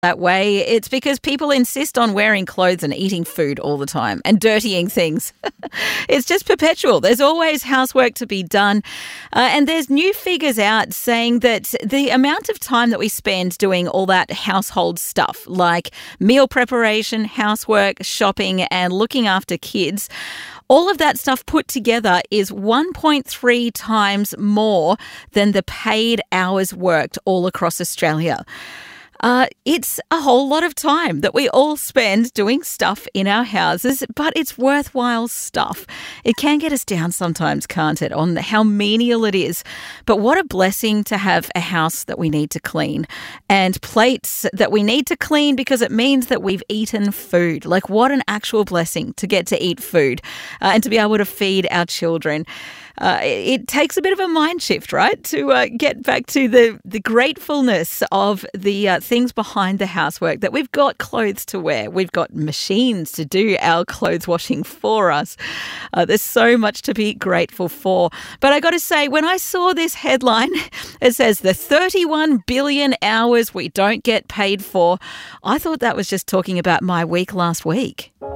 That way, it's because people insist on wearing clothes and eating food all the time and dirtying things. It's just perpetual. There's always housework to be done. And there's new figures out saying that the amount of time that we spend doing all that household stuff, like meal preparation, housework, shopping, and looking after kids, all of that stuff put together is 1.3 times more than the paid hours worked all across Australia. It's a whole lot of time that we all spend doing stuff in our houses, but it's worthwhile stuff. It can get us down sometimes, can't it, on how menial it is. But what a blessing to have a house that we need to clean and plates that we need to clean because it means that we've eaten food. Like, what an actual blessing to get to eat food and to be able to feed our children. It takes a bit of a mind shift, right, to get back to the gratefulness of the things behind the housework, that we've got clothes to wear. We've got machines to do our clothes washing for us. There's so much to be grateful for. But I got to say, when I saw this headline, it says the 31 billion hours we don't get paid for, I thought that was just talking about my week last week.